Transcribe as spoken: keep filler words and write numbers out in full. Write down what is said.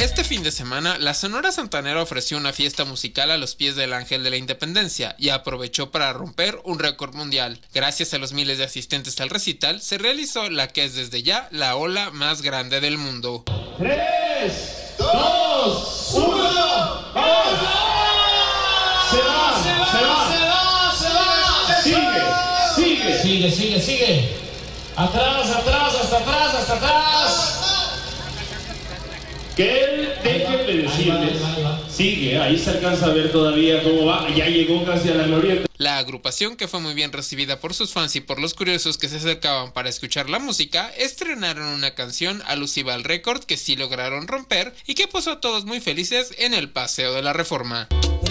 Este fin de semana, la Sonora Santanera ofreció una fiesta musical a los pies del Ángel de la Independencia y aprovechó para romper un récord mundial. Gracias a los miles de asistentes al recital, se realizó la que es desde ya la ola más grande del mundo. tres, dos, uno, ¡vamos! Se va, se va, se va, se va, se va. Sigue, sigue. Sigue, sigue, sigue. Atrás, atrás, hasta atrás, hasta atrás. Que déjenme decirles, sigue, ahí se alcanza a ver todavía cómo va, ya llegó casi a la glorieta. La agrupación, que fue muy bien recibida por sus fans y por los curiosos que se acercaban para escuchar la música, estrenaron una canción alusiva al récord que sí lograron romper y que puso a todos muy felices en el Paseo de la Reforma.